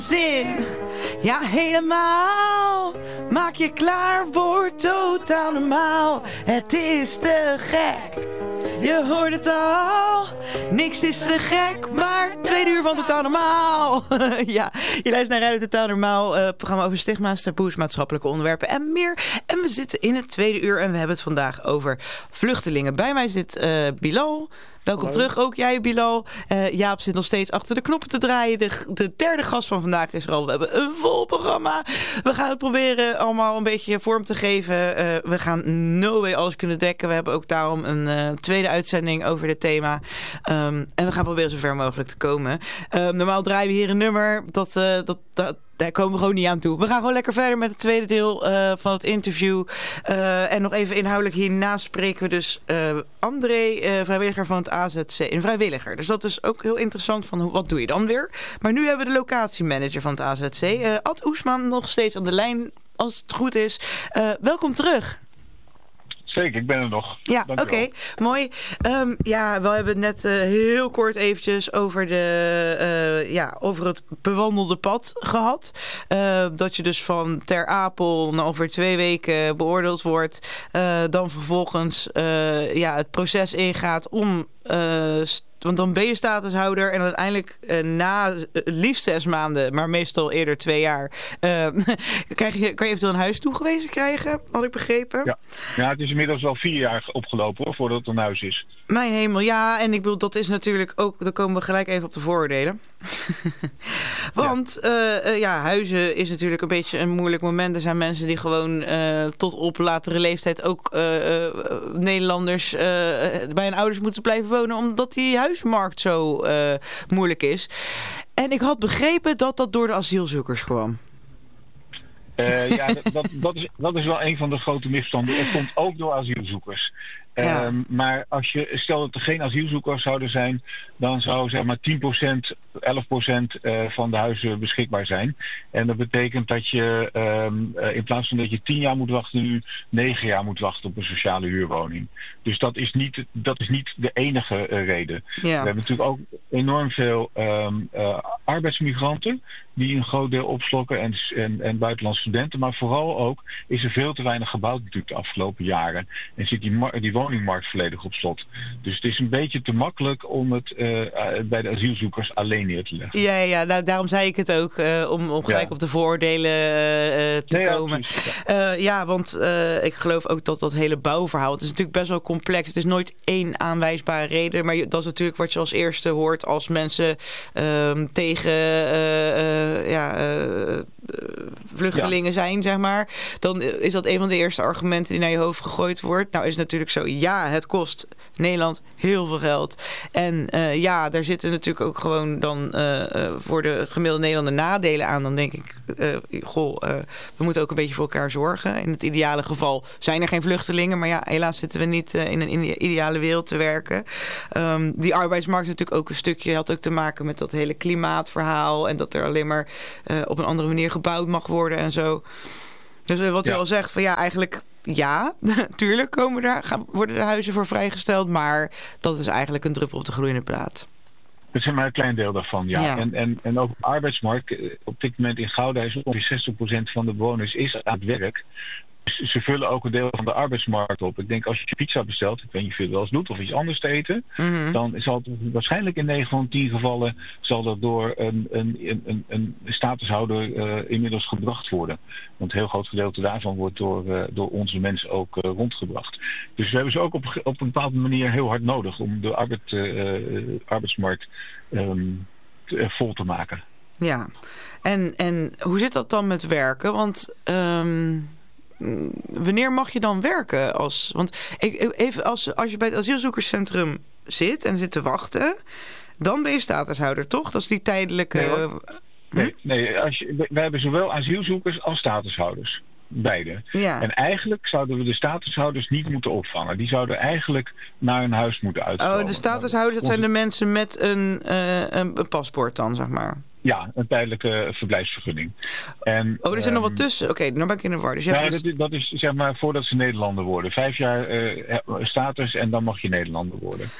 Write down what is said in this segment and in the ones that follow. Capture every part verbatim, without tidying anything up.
Zin, ja helemaal. Maak je klaar voor totaal normaal. Het is te gek. Je hoort het al. Niks is te gek, maar tweede uur van Totaal Normaal. Ja, je luistert naar Radio Totaal Normaal. Uh, programma over stigma's, taboes, maatschappelijke onderwerpen en meer. En we zitten in het tweede uur en we hebben het vandaag over vluchtelingen. Bij mij zit uh, Bilal. Welkom Hallo. Terug, ook jij Bilal. Uh, Jaap zit nog steeds achter de knoppen te draaien. De, de derde gast van vandaag is er al. We hebben een vol programma. We gaan het proberen allemaal een beetje vorm te geven. Uh, we gaan no way alles kunnen dekken. We hebben ook daarom een uh, tweede uitzending over dit thema. Um, en we gaan proberen zo ver mogelijk te komen. Um, normaal draaien we hier een nummer. Dat, uh, dat, dat, daar komen we gewoon niet aan toe. We gaan gewoon lekker verder met het tweede deel uh, van het interview. Uh, en nog even inhoudelijk hiernaast spreken we dus uh, André, uh, vrijwilliger van het A Z C. Een vrijwilliger. Dus dat is ook heel interessant van hoe, wat doe je dan weer? Maar nu hebben we de locatiemanager van het A Z C. Uh, Ad Oesman nog steeds aan de lijn als het goed is. Uh, welkom terug. Zeker, ik ben er nog. Ja, oké, okay, mooi. Um, ja, we hebben het net uh, heel kort eventjes over, de, uh, ja, over het bewandelde pad gehad. Uh, dat je dus van Ter Apel na ongeveer twee weken beoordeeld wordt. Uh, dan vervolgens uh, ja, het proces ingaat om... Uh, Want dan ben je statushouder en uiteindelijk uh, na het liefst zes maanden, maar meestal eerder twee jaar, uh, krijg je, kan je eventueel een huis toegewezen krijgen, had ik begrepen. Ja, ja, het is inmiddels wel vier jaar opgelopen hoor, voordat het een huis is. Mijn hemel, ja. En ik bedoel, dat is natuurlijk ook, dan komen we gelijk even op de vooroordelen. Want ja. Uh, uh, ja, huizen is natuurlijk een beetje een moeilijk moment. Er zijn mensen die gewoon uh, tot op latere leeftijd ook uh, uh, Nederlanders uh, bij hun ouders moeten blijven wonen, omdat die huizenmarkt zo uh, moeilijk is. En ik had begrepen dat dat door de asielzoekers kwam. Uh, ja, dat, dat, is, dat is wel een van de grote misstanden. Het komt ook door asielzoekers. Ja. Um, maar als je, stel dat er geen asielzoekers zouden zijn, dan zou zeg maar tien procent, elf procent uh, van de huizen beschikbaar zijn. En dat betekent dat je um, uh, in plaats van dat je tien jaar moet wachten, nu negen jaar moet wachten op een sociale huurwoning. Dus dat is niet, dat is niet de enige uh, reden. Ja. We hebben natuurlijk ook enorm veel um, uh, arbeidsmigranten die een groot deel opslokken en, en, en buitenlandse studenten. Maar vooral ook is er veel te weinig gebouwd natuurlijk de afgelopen jaren. En zit die, die woningmarkt volledig op slot. Dus het is een beetje te makkelijk om het uh, bij de asielzoekers alleen neer te leggen. Ja, ja nou, daarom zei ik het ook, uh, om, om gelijk ja. op de vooroordelen uh, te nee, komen. Ja, precies, ja. Uh, ja, want uh, ik geloof ook dat dat hele bouwverhaal, het is natuurlijk best wel complex. Het is nooit één aanwijsbare reden, maar dat is natuurlijk wat je als eerste hoort als mensen uh, tegen uh, uh, ja, uh, vluchtelingen ja. zijn, zeg maar. Dan is dat een van de eerste argumenten die naar je hoofd gegooid wordt. Nou is het natuurlijk zo, ja, het kost Nederland heel veel geld. En uh, ja, daar zitten natuurlijk ook gewoon dan uh, uh, voor de gemiddelde Nederlander nadelen aan. Dan denk ik, uh, goh, uh, we moeten ook een beetje voor elkaar zorgen. In het ideale geval zijn er geen vluchtelingen, maar ja, helaas zitten we niet uh, in een ideale wereld te werken. Um, die arbeidsmarkt is natuurlijk ook een stukje, had ook te maken met dat hele klimaatverhaal en dat er alleen maar uh, op een andere manier gebouwd mag worden en zo. Dus uh, wat u ja. al zegt, van ja, eigenlijk ja, tuurlijk komen daar, gaan, worden de huizen voor vrijgesteld, maar dat is eigenlijk een druppel op de gloeiende plaat. Dat is maar een klein deel daarvan, ja. ja. En, en, en ook de arbeidsmarkt, op dit moment in Gouda is ongeveer zestig procent van de bewoners is aan het werk. Ze vullen ook een deel van de arbeidsmarkt op. Ik denk als je pizza bestelt, ik weet niet of je het wel eens doet, of iets anders te eten, mm-hmm. dan zal het waarschijnlijk in negen van tien gevallen zal dat door een, een, een, een statushouder uh, inmiddels gebracht worden. Want een heel groot gedeelte daarvan wordt door, uh, door onze mensen ook uh, rondgebracht. Dus we hebben ze ook op, op een bepaalde manier heel hard nodig om de arbeid, uh, arbeidsmarkt um, te, uh, vol te maken. Ja, en, en hoe zit dat dan met werken? Want Um... wanneer mag je dan werken? Als, want ik, even als, als je bij het asielzoekerscentrum zit en zit te wachten, dan ben je statushouder, toch? Dat is die tijdelijke... Nee, hm? nee, nee als je, wij hebben zowel asielzoekers als statushouders. Beide. Ja. En eigenlijk zouden we de statushouders niet moeten opvangen. Die zouden eigenlijk naar een huis moeten uitkomen. Oh, de statushouders, dat zijn de mensen met een, uh, een, een paspoort dan, zeg maar. Ja, een tijdelijke verblijfsvergunning. En, oh, er zijn um, nog wat tussen. Oké, okay, dan ben ik in de war. Dus ja, dus... dat, dat is zeg maar voordat ze Nederlander worden. Vijf jaar uh, status en dan mag je Nederlander worden.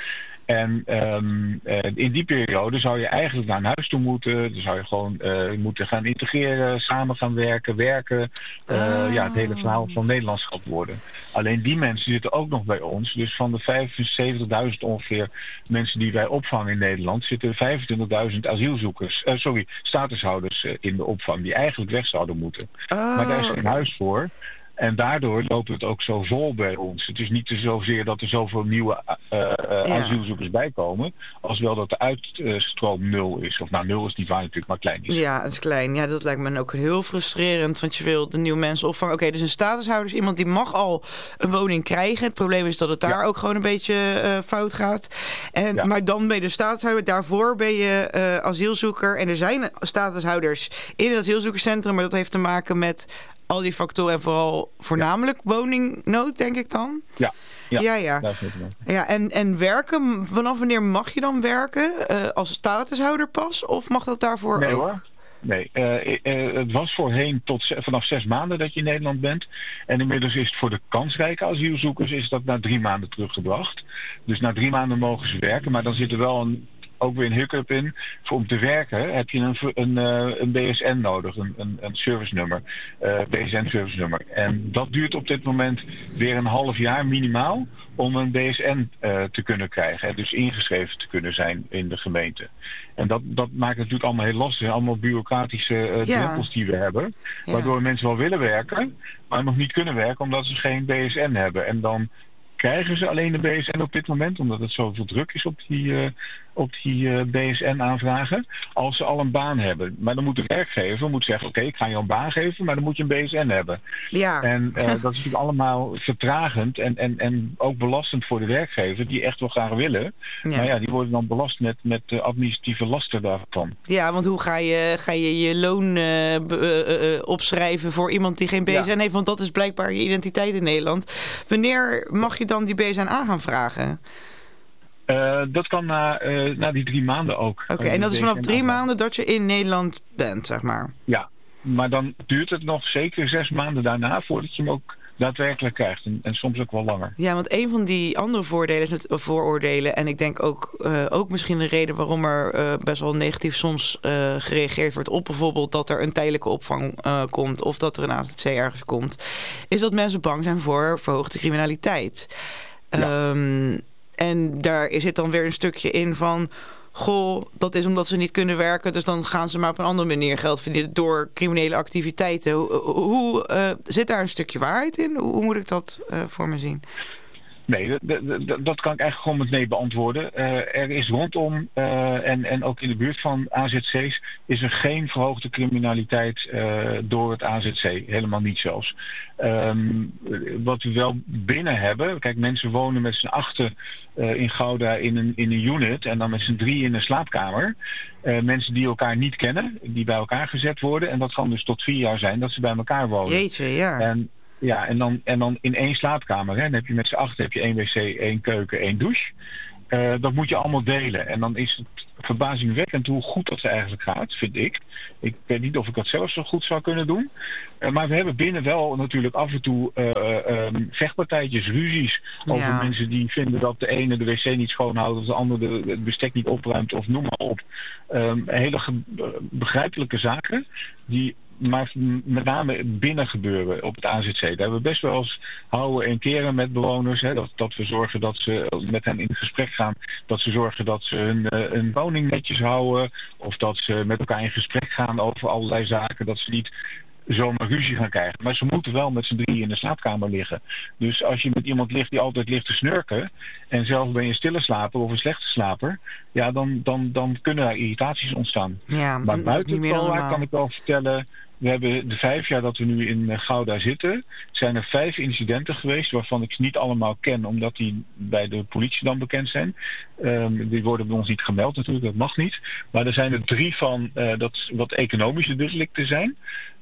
En um, uh, in die periode zou je eigenlijk naar een huis toe moeten. Dan zou je gewoon uh, moeten gaan integreren, samen gaan werken, werken. Uh, oh. Ja, het hele verhaal van Nederlandschap worden. Alleen die mensen zitten ook nog bij ons. Dus van de vijfenzeventigduizend ongeveer mensen die wij opvangen in Nederland, zitten vijfentwintigduizend asielzoekers, uh, sorry, statushouders uh, in de opvang die eigenlijk weg zouden moeten. Oh, maar daar is geen okay. huis voor. En daardoor loopt het ook zo vol bij ons. Het is niet zozeer dat er zoveel nieuwe uh, uh, ja. asielzoekers bijkomen, als wel dat de uitstroom nul is. Of nou, nul is niet waar natuurlijk, maar klein is. Ja, het is klein. Ja, dat lijkt me ook heel frustrerend, want je wil de nieuwe mensen opvangen. Oké, okay, dus een statushouder is iemand die mag al een woning krijgen. Het probleem is dat het daar ja. ook gewoon een beetje uh, fout gaat. En, ja. Maar dan ben je de statushouder. Daarvoor ben je uh, asielzoeker. En er zijn statushouders in het asielzoekerscentrum, maar dat heeft te maken met al die factoren en vooral voornamelijk ja. woningnood, denk ik dan? Ja. Ja, ja. ja. ja en, en werken, vanaf wanneer mag je dan werken? Uh, als statushouder pas? Of mag dat daarvoor nee, ook? Hoor. Nee, uh, uh, het was voorheen tot vanaf zes maanden dat je in Nederland bent. En inmiddels is het voor de kansrijke asielzoekers is dat na drie maanden teruggebracht. Dus na drie maanden mogen ze werken, maar dan zit er wel een ook weer een hiccup in. Voor om te werken heb je een, een, een B S N nodig, een, een, een servicenummer, uh, B S N-service nummer. En dat duurt op dit moment weer een half jaar minimaal om een B S N uh, te kunnen krijgen. En dus ingeschreven te kunnen zijn in de gemeente. En dat, dat maakt het natuurlijk allemaal heel lastig. Allemaal bureaucratische uh, ja. drempels die we hebben. Ja. Waardoor mensen wel willen werken, maar nog niet kunnen werken omdat ze geen B S N hebben. En dan krijgen ze alleen de B S N op dit moment, omdat het zoveel druk is op die, uh, op die uh, B S N-aanvragen, als ze al een baan hebben. Maar dan moet de werkgever moet zeggen, oké, okay, ik ga je een baan geven, maar dan moet je een B S N hebben. Ja. En uh, dat is natuurlijk allemaal vertragend en, en, en ook belastend voor de werkgever, die echt wel graag willen. Ja. Maar ja, die worden dan belast met, met de administratieve lasten daarvan. Ja, want hoe ga je ga je, je loon uh, uh, uh, opschrijven voor iemand die geen B S N ja. heeft? Want dat is blijkbaar je identiteit in Nederland. Wanneer mag je dan die B S N aan gaan vragen? Uh, dat kan na, uh, na die drie maanden ook. Oké, okay, en dat is vanaf drie maanden dat je in Nederland bent, zeg maar? Ja, maar dan duurt het nog zeker zes maanden daarna voordat je hem ook daadwerkelijk krijgt. En, en soms ook wel langer. Ja, want een van die andere voordelen is met vooroordelen. En ik denk ook, uh, ook misschien een reden waarom er uh, best wel negatief soms uh, gereageerd wordt op bijvoorbeeld dat er een tijdelijke opvang uh, komt of dat er een A Z C ergens komt, is dat mensen bang zijn voor verhoogde criminaliteit. Ja. Um, En daar zit dan weer een stukje in van, goh, dat is omdat ze niet kunnen werken, dus dan gaan ze maar op een andere manier geld verdienen door criminele activiteiten. Hoe, hoe uh, zit daar een stukje waarheid in? Hoe moet ik dat uh, voor me zien? Nee, dat, dat, dat kan ik eigenlijk gewoon met nee beantwoorden. Uh, er is rondom uh, en, en ook in de buurt van A Z C's is er geen verhoogde criminaliteit uh, door het A Z C. Helemaal niet zelfs. Um, wat we wel binnen hebben, kijk, mensen wonen met z'n achten uh, in Gouda in een, in een unit en dan met z'n drie in een slaapkamer. Uh, mensen die elkaar niet kennen, die bij elkaar gezet worden. En dat kan dus tot vier jaar zijn dat ze bij elkaar wonen. Jeetje, ja. En, Ja, en dan, en dan in één slaapkamer. Hè. Dan heb je met z'n acht heb je één wc, één keuken, één douche. Uh, dat moet je allemaal delen. En dan is het verbazingwekkend hoe goed dat eigenlijk gaat, vind ik. Ik weet niet of ik dat zelf zo goed zou kunnen doen. Uh, maar we hebben binnen wel natuurlijk af en toe uh, um, vechtpartijtjes, ruzies over ja. mensen die vinden dat de ene de wc niet schoonhoudt of de andere het bestek niet opruimt of noem maar op. Um, hele ge- begrijpelijke zaken die maar met name binnen gebeuren op het A Z C. Daar hebben we best wel eens houden en keren met bewoners. Hè, dat, dat we zorgen dat ze met hen in gesprek gaan. Dat ze zorgen dat ze hun, hun woning netjes houden. Of dat ze met elkaar in gesprek gaan over allerlei zaken. Dat ze niet zomaar ruzie gaan krijgen. Maar ze moeten wel met z'n drie in de slaapkamer liggen. Dus als je met iemand ligt die altijd ligt te snurken en zelf ben je een stille slaper of een slechte slaper, ja, dan, dan, dan kunnen daar irritaties ontstaan. Ja, maar buiten het Cola kan ik wel vertellen, we hebben de vijf jaar dat we nu in Gouda zitten, zijn er vijf incidenten geweest waarvan ik ze niet allemaal ken, omdat die bij de politie dan bekend zijn. Um, die worden bij ons niet gemeld natuurlijk, dat mag niet. Maar er zijn er drie van uh, dat wat economische delicten zijn.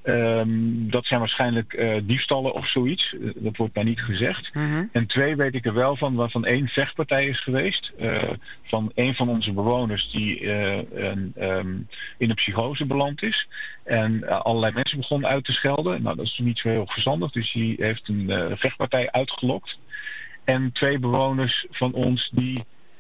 Um, dat zijn waarschijnlijk uh, diefstallen of zoiets. Uh, dat wordt mij niet gezegd. Uh-huh. En twee weet ik er wel van, waarvan één vechtpartij is geweest. Uh, van een van onze bewoners die uh, een, um, in een psychose beland is. En uh, allerlei mensen begonnen uit te schelden. Nou, dat is niet zo heel verstandig. Dus die heeft een uh, vechtpartij uitgelokt. En twee bewoners van ons die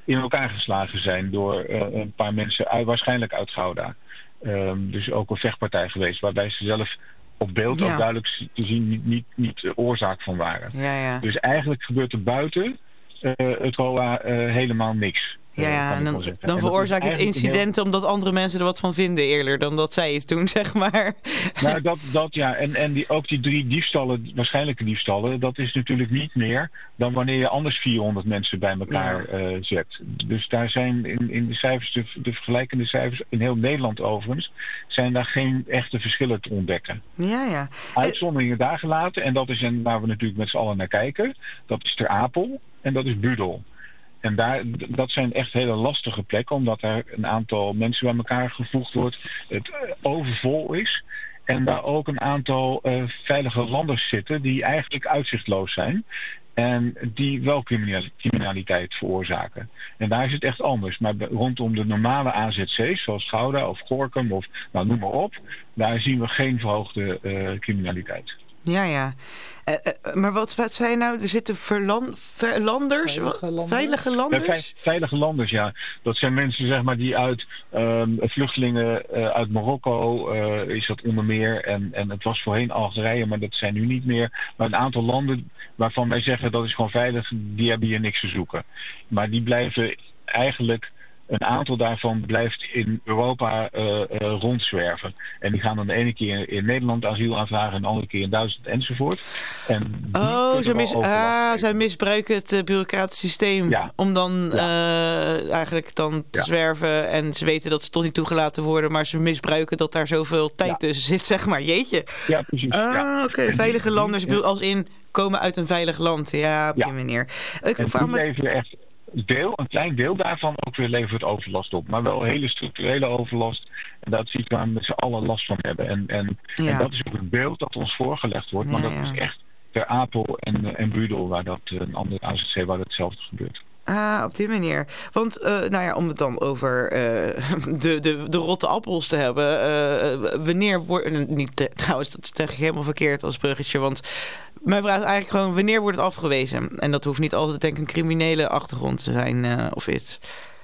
in elkaar geslagen zijn door uh, een paar mensen uit, waarschijnlijk uit Gouda. Um, dus ook een vechtpartij geweest waarbij ze zelf op beeld ja. ook duidelijk te zien niet, niet, niet de oorzaak van waren. Ja, ja. Dus eigenlijk gebeurt er buiten uh, het R O A uh, helemaal niks. Ja, ja en dan, dan veroorzaakt het incident heel... omdat andere mensen er wat van vinden eerder dan dat zij het doen, zeg maar. Nou, dat, dat ja. En, en die, ook die drie diefstallen, waarschijnlijke diefstallen, dat is natuurlijk niet meer dan wanneer je anders vierhonderd mensen bij elkaar ja. uh, zet. Dus daar zijn in, in de cijfers, de, de vergelijkende cijfers, in heel Nederland overigens, zijn daar geen echte verschillen te ontdekken. Ja, ja. Uitzonderingen daar gelaten, en dat is en waar we natuurlijk met z'n allen naar kijken, dat is Ter Apel en dat is Budel. En daar, dat zijn echt hele lastige plekken, omdat er een aantal mensen bij elkaar gevoegd wordt, het overvol is. En daar ook een aantal uh, veilige landers zitten die eigenlijk uitzichtloos zijn. En die wel criminaliteit veroorzaken. En daar is het echt anders. Maar rondom de normale A Z C's, zoals Gouda of Gorinchem of nou, noem maar op, daar zien we geen verhoogde uh, criminaliteit. Ja, ja. Uh, uh, maar wat, wat zei je nou? Er zitten verlan, verlanders? Veilige landers? Veilige landers? Ja, ve- veilige landers, ja. Dat zijn mensen zeg maar, die uit um, vluchtelingen uh, uit Marokko uh, is dat onder meer. En, en het was voorheen Algerije, maar dat zijn nu niet meer. Maar een aantal landen waarvan wij zeggen dat is gewoon veilig, die hebben hier niks te zoeken. Maar die blijven eigenlijk... Een aantal daarvan blijft in Europa uh, uh, rondzwerven. En die gaan dan de ene keer in Nederland asiel aanvragen en de andere keer in Duitsland enzovoort. En oh, ze mis- ah, zij misbruiken het uh, bureaucratische systeem ja. om dan ja. uh, eigenlijk dan te ja. zwerven. En ze weten dat ze toch niet toegelaten worden, maar ze misbruiken dat daar zoveel tijd ja. tussen zit, zeg maar. Jeetje. Ja, precies. Ah, ja. oké. Okay. Veilige landers, ja. als in komen uit een veilig land. Ja, op die ja. manier. Ik en die me... leven echt... Deel, een klein deel daarvan ook weer levert overlast op. Maar wel hele structurele overlast. En dat zie ik waar we met z'n allen last van hebben. En, en, ja. en dat is ook het beeld dat ons voorgelegd wordt. Maar ja, dat ja. is echt Ter Apel en, en Budel, waar dat een andere A Z C, waar hetzelfde gebeurt. Ah, op die manier. Want, uh, nou ja, om het dan over uh, de, de, de rotte appels te hebben. Uh, wanneer wordt... Niet, trouwens, dat zeg ik helemaal verkeerd als bruggetje. Want mijn vraag is eigenlijk gewoon, wanneer wordt het afgewezen? En dat hoeft niet altijd, denk ik, een criminele achtergrond te zijn uh, of iets.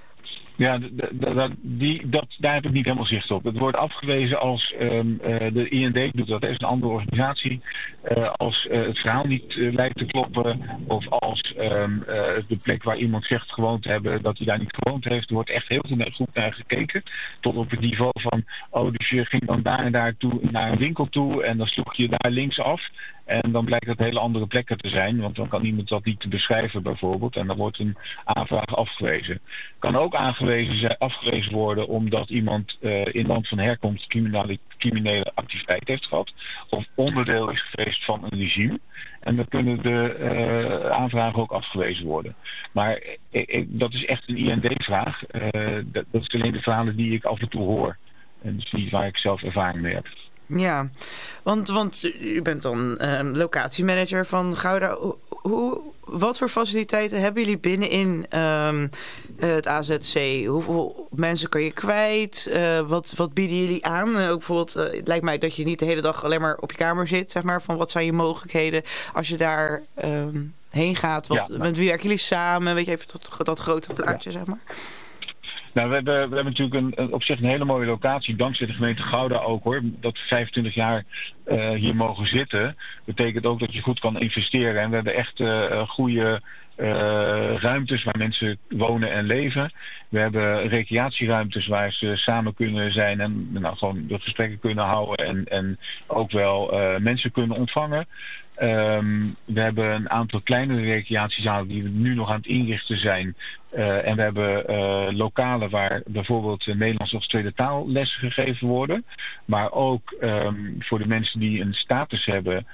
Ja, dat, die, dat, daar heb ik niet helemaal zicht op. Het wordt afgewezen als um, uh, de I N D doet dat, dat is een andere organisatie, uh, als uh, het verhaal niet uh, lijkt te kloppen of als um, uh, de plek waar iemand zegt gewoond te hebben, dat hij daar niet gewoond heeft. Er wordt echt heel goed naar gekeken, tot op het niveau van, oh, dus je ging dan daar en daar toe naar een winkel toe en dan sloeg je daar links af. En dan blijkt het hele andere plekken te zijn, want dan kan iemand dat niet te beschrijven bijvoorbeeld. En dan wordt een aanvraag afgewezen. Kan ook aangewezen zijn, afgewezen worden omdat iemand uh, in land van herkomst criminele, criminele activiteit heeft gehad. Of onderdeel is geweest van een regime. En dan kunnen de uh, aanvragen ook afgewezen worden. Maar ik, ik, dat is echt een I N D-vraag. Uh, dat, dat is alleen de verhalen die ik af en toe hoor. En dus niet waar ik zelf ervaring mee heb. Ja, want, want u bent dan uh, locatiemanager van Gouda. Hoe, wat voor faciliteiten hebben jullie binnenin um, uh, het A Z C? Hoeveel mensen kan je kwijt? Uh, wat, wat bieden jullie aan? Uh, ook bijvoorbeeld, uh, het lijkt mij dat je niet de hele dag alleen maar op je kamer zit. Zeg maar, van wat zijn je mogelijkheden als je daar um, heen gaat? Wat, ja, met wie werken jullie samen? Weet je, even dat, dat grote plaatje, ja. zeg maar. Nou, we hebben, we hebben natuurlijk een, een, op zich een hele mooie locatie, dankzij de gemeente Gouda ook hoor. Dat we vijfentwintig jaar uh, hier mogen zitten, betekent ook dat je goed kan investeren. En we hebben echt uh, goede uh, ruimtes waar mensen wonen en leven. We hebben recreatieruimtes waar ze samen kunnen zijn en nou, gewoon de gesprekken kunnen houden en, en ook wel uh, mensen kunnen ontvangen. Um, we hebben een aantal kleinere recreatiezalen die we nu nog aan het inrichten zijn. Uh, en we hebben uh, lokalen waar bijvoorbeeld uh, Nederlands als tweede taal lessen gegeven worden. Maar ook um, voor de mensen die een status hebben,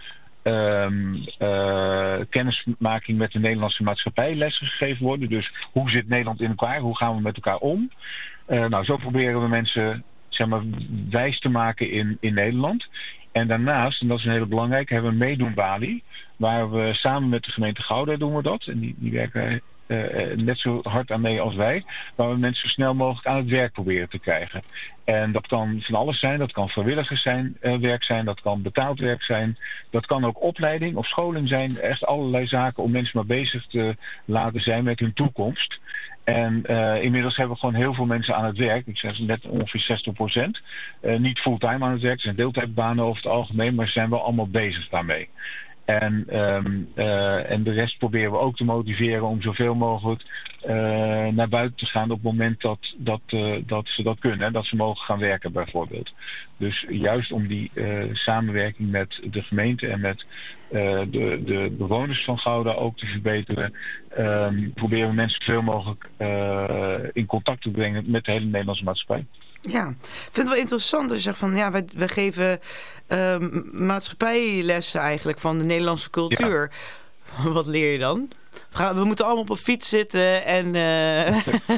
um, uh, kennismaking met de Nederlandse maatschappij lessen gegeven worden. Dus hoe zit Nederland in elkaar? Hoe gaan we met elkaar om? Uh, nou, zo proberen we mensen, zeg maar, wijs te maken in, in Nederland. En daarnaast, en dat is een hele belangrijke, hebben we een meedoen Bali. Waar we samen met de gemeente Gouda doen we dat. En die, die werken uh, net zo hard aan mee als wij. Waar we mensen zo snel mogelijk aan het werk proberen te krijgen. En dat kan van alles zijn. Dat kan vrijwilligers zijn, uh, werk zijn. Dat kan betaald werk zijn. Dat kan ook opleiding of scholing zijn. Echt allerlei zaken om mensen maar bezig te laten zijn met hun toekomst. En uh, inmiddels hebben we gewoon heel veel mensen aan het werk. Ik zeg net ongeveer zestig procent. Uh, niet fulltime aan het werk. Het zijn deeltijdbanen over het algemeen. Maar ze zijn wel allemaal bezig daarmee. En, um, uh, en de rest proberen we ook te motiveren om zoveel mogelijk uh, naar buiten te gaan op het moment dat, dat, uh, dat ze dat kunnen. Hè, dat ze mogen gaan werken bijvoorbeeld. Dus juist om die uh, samenwerking met de gemeente en met uh, de, de bewoners van Gouda ook te verbeteren. Um, proberen we mensen zoveel mogelijk uh, in contact te brengen met de hele Nederlandse maatschappij. Ja, ik vind het wel interessant als je zegt van ja, wij, wij geven uh, maatschappijlessen eigenlijk van de Nederlandse cultuur. Ja. Wat leer je dan? We moeten allemaal op een fiets zitten en uh,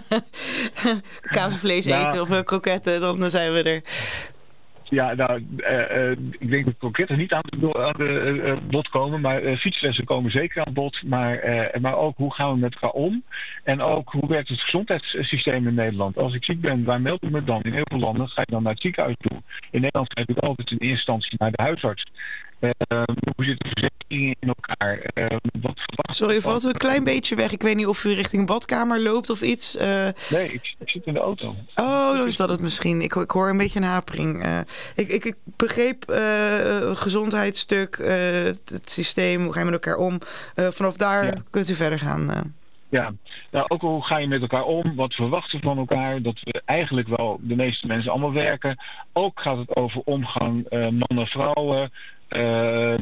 kaasvlees nou, eten of uh, kroketten, dan zijn we er. Ja, nou, uh, uh, ik denk dat kroketten niet aan de, aan de uh, bod komen, maar uh, fietslessen komen zeker aan bod. Maar, uh, maar ook hoe gaan we met elkaar om? En ook hoe werkt het gezondheidssysteem in Nederland? Als ik ziek ben, waar meld ik me dan? In heel veel landen ga je dan naar het ziekenhuis toe. In Nederland ga je altijd in eerste instantie naar de huisarts. Uh, hoe zitten de verzekeringen in elkaar? Uh, wat Sorry, je valt een klein beetje weg. Ik weet niet of u richting een badkamer loopt of iets. Uh... Nee, ik, ik zit in de auto. Oh, dan is dat het misschien. Ik, ik hoor een beetje een hapering. Uh, ik, ik, ik begreep uh, gezondheidsstuk, uh, het systeem, hoe ga je met elkaar om. Uh, vanaf daar ja. kunt u verder gaan. Uh. Ja, nou, ook hoe ga je met elkaar om? Wat verwachten we van elkaar? Dat we eigenlijk wel de meeste mensen allemaal werken. Ook gaat het over omgang uh, mannen, vrouwen. Uh,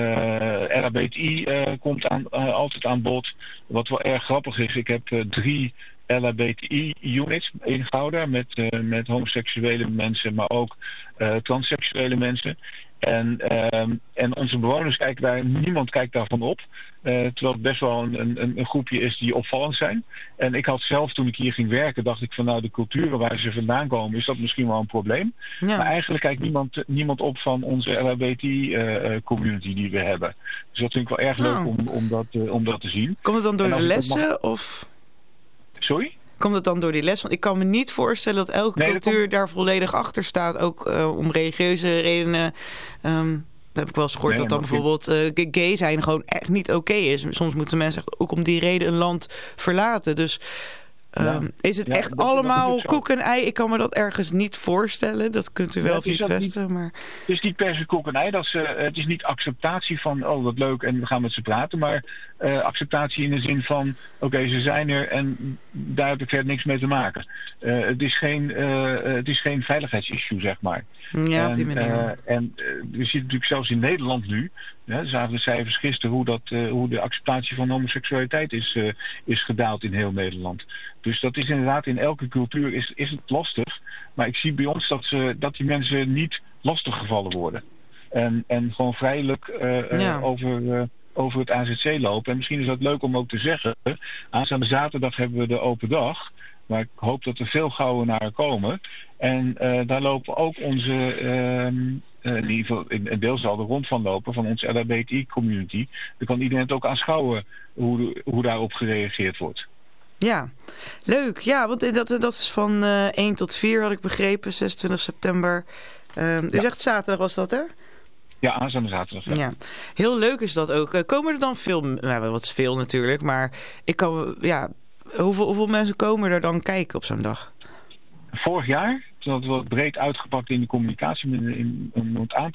uh, L H B T I uh, komt aan, uh, altijd aan bod. Wat wel erg grappig is, ik heb uh, drie L H B T I-units in Gouda met, uh, met homoseksuele mensen, maar ook uh, transseksuele mensen. En, uh, en onze bewoners kijken daar, niemand kijkt daarvan op. Uh, terwijl het best wel een, een, een groepje is die opvallend zijn. En ik had zelf, toen ik hier ging werken, dacht ik van nou, de culturen waar ze vandaan komen, is dat misschien wel een probleem. Ja. Maar eigenlijk kijkt niemand, niemand op van onze L H B T I-community uh, die we hebben. Dus dat vind ik wel erg leuk oh. om, om, dat, uh, om dat te zien. Komt het dan door de lessen? Mag... of? Sorry? Komt het dan door die les? Want ik kan me niet voorstellen dat elke nee, cultuur komt... daar volledig achter staat. Ook uh, om religieuze redenen. Um, dat heb ik wel eens gehoord nee, dat dan bijvoorbeeld uh, gay zijn gewoon echt niet oké okay is. Soms moeten mensen ook om die reden een land verlaten. Dus um, ja. is het ja, echt dat, allemaal dat koek en ei? Ik kan me dat ergens niet voorstellen. Dat kunt u wel ja, bevestigen. Maar... Het is niet per se koek en ei. Dat ze, het is niet acceptatie van oh wat leuk en we gaan met ze praten. Maar uh, acceptatie in de zin van oké, okay, ze zijn er en daar heb ik verder niks mee te maken. Uh, het is geen, uh, het is geen veiligheidsissue, zeg maar. Ja, op die manier. Uh, en uh, we zien natuurlijk zelfs in Nederland nu, ja, zagen de cijfers gisteren hoe, dat, uh, hoe de acceptatie van homoseksualiteit is, uh, is gedaald in heel Nederland. Dus dat is inderdaad in elke cultuur is, is het lastig. Maar ik zie bij ons dat, ze, dat die mensen niet lastig gevallen worden. En, en gewoon vrijelijk uh, ja. uh, over... Uh, over het A Z C lopen. En misschien is dat leuk om ook te zeggen. Aanstaande zaterdag hebben we de open dag. Maar ik hoop dat er veel Gouwenaren komen. En uh, daar lopen ook onze, uh, uh, in ieder geval een deel zal er rond van lopen, van onze L H B T I-community. Dan kan iedereen het ook aanschouwen hoe, hoe daarop gereageerd wordt. Ja, leuk. Ja, want dat, dat is van uh, één tot vier had ik begrepen, zesentwintig september. Uh, u ja. zegt zaterdag was dat, hè? Ja, aanstaande zaterdag. Ja. ja, heel leuk is dat ook. Komen er dan veel, nou, wat is veel natuurlijk, maar ik kan, ja, hoeveel, hoeveel mensen komen er dan kijken op zo'n dag? Vorig jaar, toen hadden we het breed uitgepakt in de communicatie, in, in, om het aan te